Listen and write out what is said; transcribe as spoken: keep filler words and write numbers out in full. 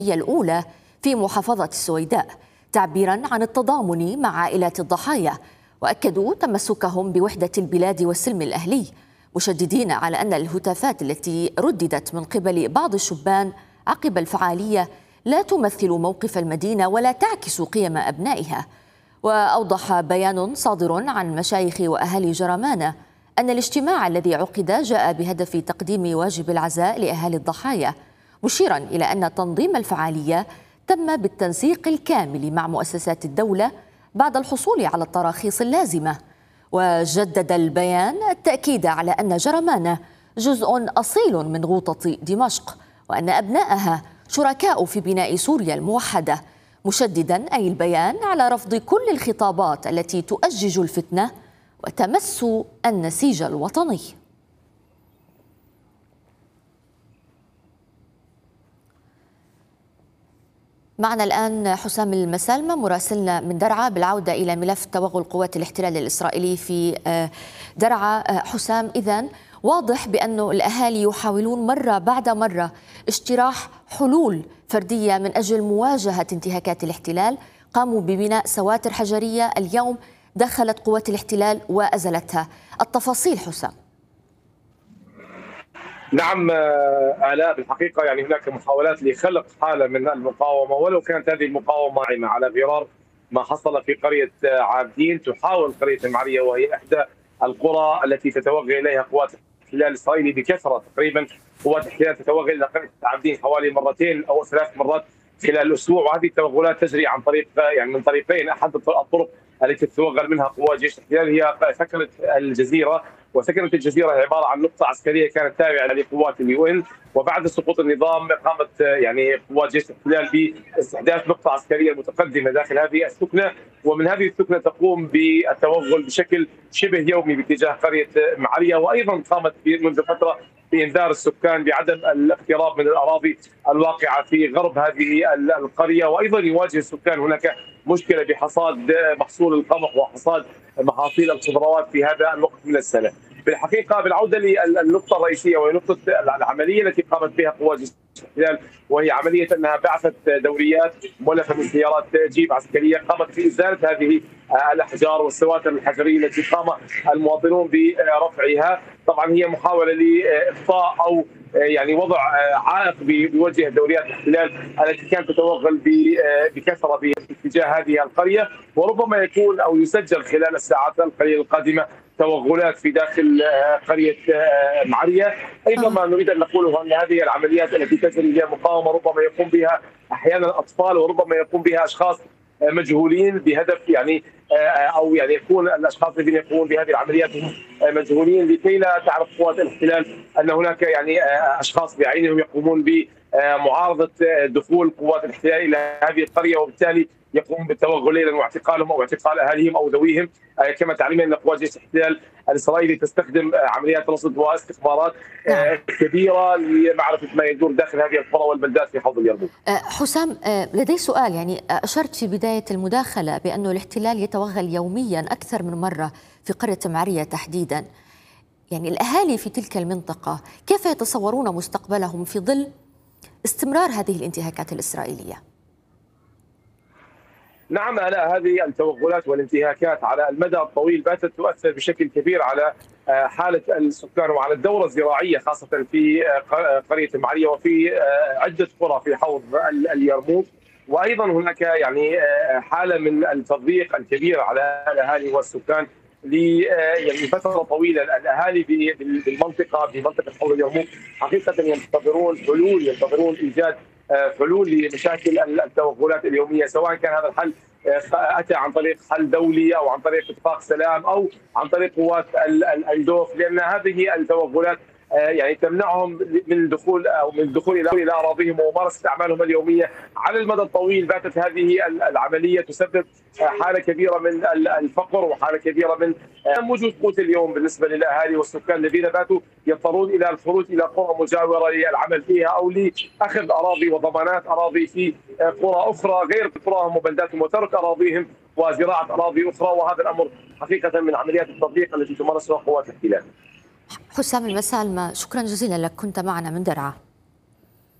الأولى في محافظة السويداء تعبيرا عن التضامن مع عائلات الضحايا، وأكدوا تمسكهم بوحدة البلاد والسلم الأهلي، مشددين على أن الهتافات التي رددت من قبل بعض الشبان عقب الفعالية لا تمثل موقف المدينة ولا تعكس قيم أبنائها. وأوضح بيان صادر عن مشايخ وأهالي جرمانة أن الاجتماع الذي عقد جاء بهدف تقديم واجب العزاء لأهالي الضحايا، مشيرا إلى أن تنظيم الفعالية تم بالتنسيق الكامل مع مؤسسات الدولة بعد الحصول على التراخيص اللازمة. وجدد البيان التأكيد على أن جرمانة جزء أصيل من غوطة دمشق، وأن أبنائها شركاء في بناء سوريا الموحدة، مشددا أي البيان على رفض كل الخطابات التي تؤجج الفتنة وتمس النسيج الوطني. معنا الآن حسام المسالمة مراسلنا من درعا بالعودة إلى ملف توغل قوات الاحتلال الإسرائيلي في درعا. حسام، إذن واضح بأن الأهالي يحاولون مرة بعد مرة اجتراح حلول فردية من أجل مواجهة انتهاكات الاحتلال، قاموا ببناء سواتر حجرية، اليوم دخلت قوات الاحتلال وأزلتها. التفاصيل حسام. نعم آلاء، بالحقيقة يعني هناك محاولات لخلق حالة من المقاومة، ولو كانت هذه المقاومة ناعمة على غرار ما حصل في قرية عابدين. تحاول قرية المعرية وهي إحدى القرى التي تتوغل إليها قوات الاحتلال الإسرائيلي بكثرة، تقريبا قوات الاحتلال تتوغل إلى قرية عابدين حوالي مرتين أو ثلاث مرات خلال الأسبوع، وهذه التوغلات تجري عن طريق يعني من طريقين. أحد الطرق التي تتوغل منها قوات جيش الاحتلال هي سكنة الجزيرة، وسكنة الجزيرة عبارة عن نقطة عسكرية كانت تابعة لقوات اليو ان، وبعد سقوط النظام قامت يعني قوات جيش الاحتلال باستحداث نقطة عسكرية متقدمة داخل هذه السكنة، ومن هذه السكنة تقوم بالتوغل بشكل شبه يومي باتجاه قرية معرية. وأيضا قامت منذ فترة بإنذار السكان بعدم الاقتراب من الأراضي الواقعة في غرب هذه القرية. وأيضا يواجه السكان هناك مشكلة بحصاد محصول القمح وحصاد محاصيل الخضروات في هذا الوقت من السنة. بالحقيقة بالعودة للنقطة الرئيسية وهي نقطة العملية التي قامت بها قوات الاحتلال، وهي عملية أنها بعثت دوريات مؤلفة من سيارات جيب عسكرية قامت بإزالة هذه الأحجار والسواتر الحجرية التي قام المواطنون برفعها. طبعا هي محاولة لإخفاء أو يعني وضع عائق بوجه دوريات الاحتلال التي كانت تتوغل بكثرة باتجاه هذه القرية، وربما يكون أو يسجل خلال الساعات القليلة القادمة توغلات في داخل قرية معرية. أيضا ما نريد أن نقوله أن هذه العمليات التي تجري هي مقاومة ربما يقوم بها أحيانا أطفال، وربما يقوم بها أشخاص مجهولين بهدف يعني او يعني يكون الاشخاص الذين يقومون بهذه العمليات هم مجهولين، لكي لا تعرف قوات الاحتلال ان هناك يعني اشخاص بعينهم يقومون بمعارضه دخول قوات الاحتلال الى هذه القريه، وبالتالي يقوم بالتوغل ليلا واعتقالهم او اعتقال اهاليهم او ذويهم. كما تعلمين ان قوات جيش الاحتلال الاسرائيلي تستخدم عمليات رصد واستخبارات كبيره لمعرفه ما يدور داخل هذه القرى والبلدات في حوض اليرموك. حسام، لدي سؤال، يعني اشرت في بدايه المداخله بانه الاحتلال يتوغل يوميا اكثر من مره في قريه معريه تحديدا. يعني الاهالي في تلك المنطقه كيف يتصورون مستقبلهم في ظل استمرار هذه الانتهاكات الاسرائيليه؟ نعم لا، هذه التوغلات والانتهاكات على المدى الطويل باتت تؤثر بشكل كبير على حالة السكان وعلى الدورة الزراعية، خاصة في قرية المعرية وفي عدة قرى في حوض اليرموك. وأيضا هناك يعني حالة من التضييق الكبير على الأهالي والسكان ل يعني فترة طويلة. الأهالي بالمنطقة في منطقة حوض اليرموك حقيقة ينتظرون حلول، ينتظرون إيجاد حلول لمشاكل التوغلات اليوميه، سواء كان هذا الحل اتى عن طريق حل دولي او عن طريق اتفاق سلام او عن طريق قوات الدوف، لان هذه التوغلات يعني تمنعهم من الدخول او من الدخول الى اراضيهم وممارسه اعمالهم اليوميه. على المدى الطويل باتت هذه العمليه تسبب حاله كبيره من الفقر وحاله كبيره من وجود قوت اليوم بالنسبه للاهالي والسكان الذين باتوا يضطرون الى الخروج الى قرى مجاوره للعمل فيها او لاخذ اراضي وضمانات اراضي في قرى اخرى غير قراهم وبلداتهم وترك اراضيهم وزراعه اراضي اخرى، وهذا الامر حقيقه من عمليات التضييق التي تمارسها قوات الاحتلال. حسام المسالمة، شكرا جزيلا لك، كنت معنا من درعا.